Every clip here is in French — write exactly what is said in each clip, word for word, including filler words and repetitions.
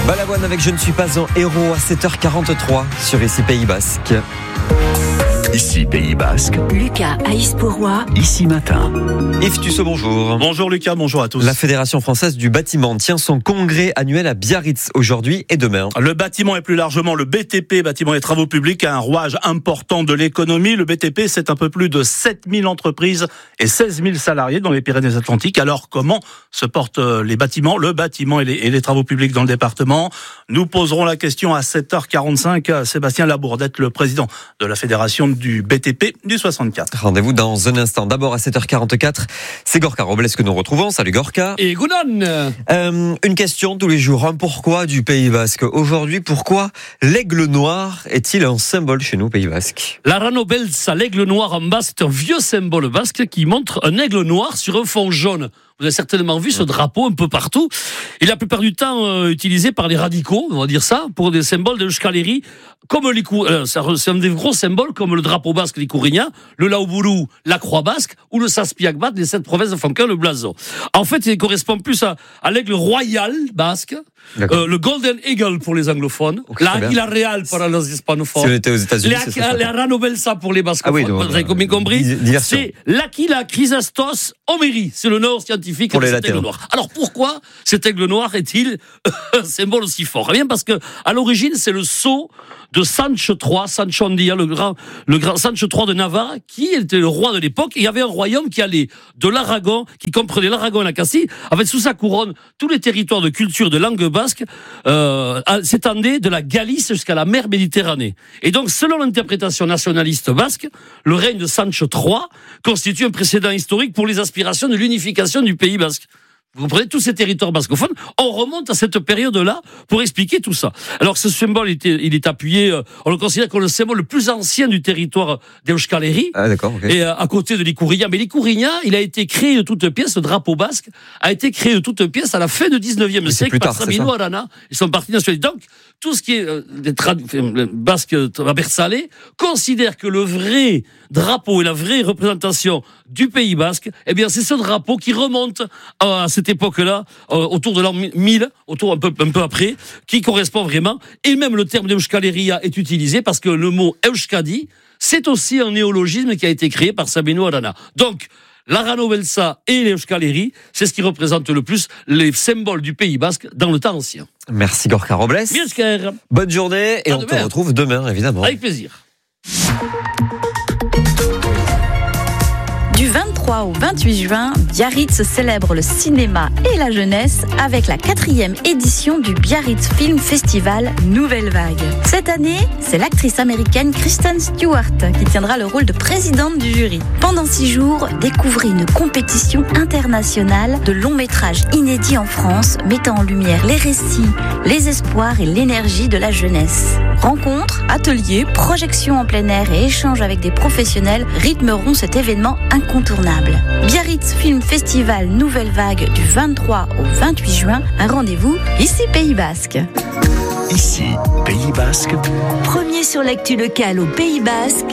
Balavoine avec Je ne suis pas un héros à sept heures quarante-trois sur Ici Pays Basque. Ici Pays Basque. Lucas Aïs-Pourrois. Ici Matin. Yves Tussaud, bonjour. Bonjour Lucas, bonjour à tous. La Fédération Française du Bâtiment tient son congrès annuel à Biarritz aujourd'hui et demain. Le bâtiment et plus largement le B T P, bâtiment et travaux publics, a un rouage important de l'économie. Le B T P, c'est un peu plus de sept mille entreprises et seize mille salariés dans les Pyrénées-Atlantiques. Alors comment se portent les bâtiments, le bâtiment et les, et les travaux publics dans le département? Nous poserons la question à sept heures quarante-cinq à Sébastien Labourdette, le président de la Fédération du B T P du soixante-quatre. Rendez-vous dans un instant. D'abord à sept heures quarante-quatre, c'est Gorka Robles que nous retrouvons. Salut Gorka. Et Gounon. Euh, une question tous les jours. Un pourquoi du Pays Basque. Aujourd'hui, pourquoi l'aigle noir est-il un symbole chez nous, Pays Basque? La Ranobelsa, l'aigle noir en basque, c'est un vieux symbole basque qui montre un aigle noir sur un fond jaune. Vous avez certainement vu ce drapeau un peu partout. Et la plupart du temps euh, utilisé par les radicaux, on va dire ça, pour des symboles de l'Euskaleri, comme les cou- euh, c'est un des gros symboles comme le drapeau basque, les Kourigna, le Laoboulou, la croix basque, ou le Saspiagbat, les sept provinces de Fonquin, le blason. En fait, il correspond plus à, à l'aigle royal basque, euh, le Golden Eagle pour les anglophones, okay, l'Aguila Real pour les hispanophones. Si on était aux États-Unis, les, c'est ça. Les Ranobelsa pour les bascophones, ah oui, vous avez bien compris. Diversion. C'est l'Aquila Chrysastos Omeri, c'est le nom scientifique pour de les cet aigle noir. Alors pourquoi cet aigle noir est-il un symbole aussi fort? Eh bien parce que à l'origine c'est le sceau de Sancho trois, Sancho Andía, le grand, le grand Sancho trois de Navarre, qui était le roi de l'époque. Il y avait un royaume qui allait de l'Aragon, qui comprenait l'Aragon et la Castille, avec sous sa couronne tous les territoires de culture de langue basque, euh, s'étendaient de la Galice jusqu'à la mer Méditerranée. Et donc, selon l'interprétation nationaliste basque, le règne de Sancho trois constitue un précédent historique pour les aspirations de l'unification du Pays basque. Vous comprenez, tous ces territoires bascophones, on remonte à cette période-là pour expliquer tout ça. Alors ce symbole, il est, il est appuyé, on le considère comme le symbole le plus ancien du territoire d'Euskaleri. Ah d'accord, ok. Et à côté de l'Ikourigna. Mais l'Ikourigna, il a été créé de toutes pièces, le drapeau basque a été créé de toutes pièces à la fin du dix-neuvième siècle par Sabino Arana. Ils sont partis nationalistes. Donc, tout ce qui est euh, des trad- euh, basques traversalés considère que le vrai drapeau et la vraie représentation du Pays basque, eh bien, c'est ce drapeau qui remonte euh, à cette époque-là, euh, autour de l'an mille, autour un peu, un peu après, qui correspond vraiment. Et même le terme d'Euskaleria est utilisé parce que le mot Euskadi, c'est aussi un néologisme qui a été créé par Sabino Arana. Donc, la Ranobelsa et l'Euskaleri, c'est ce qui représente le plus les symboles du Pays basque dans le temps ancien. Merci Gorka Robles. Bien sûr. Bonne journée et À on demain. te retrouve demain, évidemment. Avec plaisir. Du vingt-trois au vingt-huit juin, Biarritz célèbre le cinéma et la jeunesse avec la quatrième édition du Biarritz Film Festival Nouvelle Vague. Cette année, c'est l'actrice américaine Kristen Stewart qui tiendra le rôle de présidente du jury. Pendant six jours, découvrez une compétition internationale de longs métrages inédits en France, mettant en lumière les récits, les espoirs et l'énergie de la jeunesse. Rencontres, ateliers, projections en plein air et échanges avec des professionnels rythmeront cet événement incontournable. Biarritz Film Festival Nouvelle Vague du vingt-trois au vingt-huit juin, un rendez-vous ici Pays Basque. Ici Pays Basque. Premier sur l'actu locale au Pays Basque.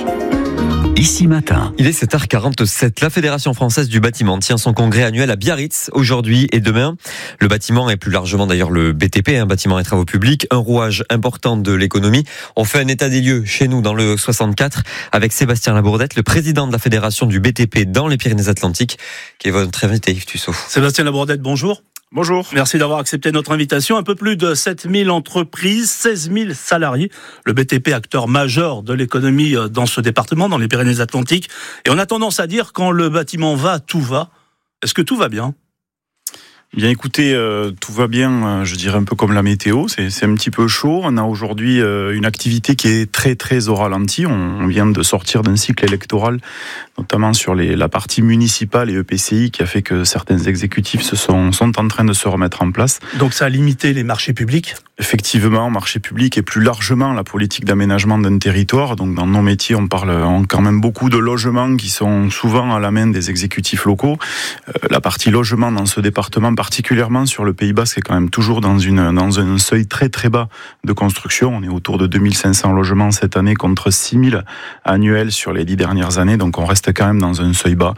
Ici Matin. Il est sept heures quarante-sept. La Fédération Française du Bâtiment tient son congrès annuel à Biarritz aujourd'hui et demain. Le bâtiment et plus largement d'ailleurs le B T P, un bâtiment et travaux publics, un rouage important de l'économie. On fait un état des lieux chez nous dans le soixante-quatre avec Sébastien Labourdette, le président de la Fédération du B T P dans les Pyrénées-Atlantiques, qui est votre invité, Yves Tussaud. Sébastien Labourdette, bonjour. Bonjour. Merci d'avoir accepté notre invitation. Un peu plus de sept mille entreprises, seize mille salariés. Le B T P, acteur majeur de l'économie dans ce département, dans les Pyrénées-Atlantiques. Et on a tendance à dire quand le bâtiment va, tout va. Est-ce que tout va bien ? Bien écoutez, euh, tout va bien, euh, je dirais un peu comme la météo, c'est, c'est un petit peu chaud. On a aujourd'hui euh, une activité qui est très très au ralenti. On, on vient de sortir d'un cycle électoral, notamment sur les, la partie municipale et E P C I, qui a fait que certains exécutifs se sont, sont en train de se remettre en place. Donc ça a limité les marchés publics ? Effectivement, marché public et plus largement la politique d'aménagement d'un territoire. Donc dans nos métiers, on parle on, quand même beaucoup de logements qui sont souvent à la main des exécutifs locaux. Euh, la partie logement dans ce département, particulièrement sur le Pays Basque, est quand même toujours dans, une, dans un seuil très très bas de construction. On est autour de deux mille cinq cents logements cette année contre six mille annuels sur les dix dernières années. Donc on reste quand même dans un seuil bas.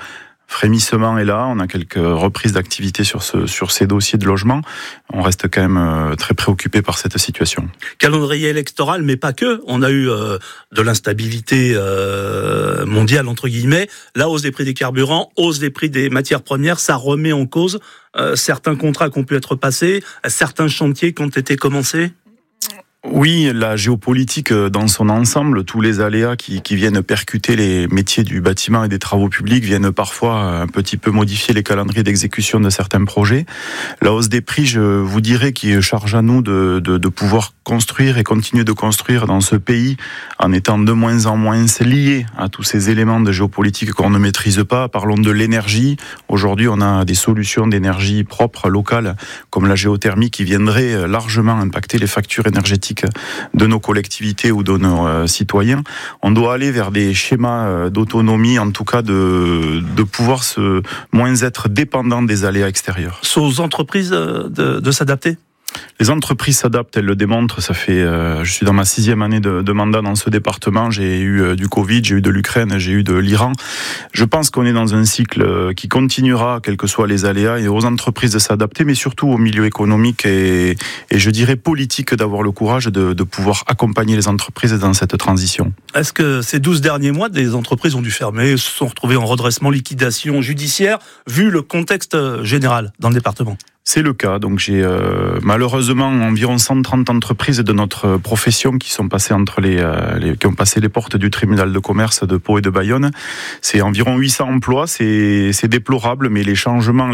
frémissement est là, on a quelques reprises d'activité sur, ce, sur ces dossiers de logement. On reste quand même très préoccupé par cette situation. Calendrier électoral, mais pas que. On a eu euh, de l'instabilité euh, mondiale, entre guillemets. La hausse des prix des carburants, hausse des prix des matières premières, ça remet en cause euh, certains contrats qui ont pu être passés, certains chantiers qui ont été commencés. Oui, la géopolitique dans son ensemble, tous les aléas qui, qui viennent percuter les métiers du bâtiment et des travaux publics viennent parfois un petit peu modifier les calendriers d'exécution de certains projets. La hausse des prix, je vous dirais, qui charge à nous de, de, de pouvoir construire et continuer de construire dans ce pays en étant de moins en moins liés à tous ces éléments de géopolitique qu'on ne maîtrise pas. Parlons de l'énergie. Aujourd'hui, on a des solutions d'énergie propres, locales, comme la géothermie, qui viendraient largement impacter les factures énergétiques de nos collectivités ou de nos euh, citoyens. On doit aller vers des schémas euh, d'autonomie, en tout cas de, de pouvoir se, moins être dépendant des aléas extérieurs. C'est aux entreprises de, de s'adapter ? Les entreprises s'adaptent, elles le démontrent. Ça fait, euh, je suis dans ma sixième année de, de mandat dans ce département. J'ai eu euh, du Covid, j'ai eu de l'Ukraine, j'ai eu de l'Iran. Je pense qu'on est dans un cycle euh, qui continuera, quels que soient les aléas, et aux entreprises de s'adapter, mais surtout au milieu économique et, et je dirais politique d'avoir le courage de, de pouvoir accompagner les entreprises dans cette transition. Est-ce que ces douze derniers mois, des entreprises ont dû fermer, se sont retrouvées en redressement, liquidation judiciaire, vu le contexte général dans le département ? C'est le cas. Donc j'ai euh, malheureusement environ cent trente entreprises de notre profession qui sont passées entre les, euh, les qui ont passé les portes du tribunal de commerce de Pau et de Bayonne. C'est environ huit cents emplois. C'est c'est déplorable, mais les changements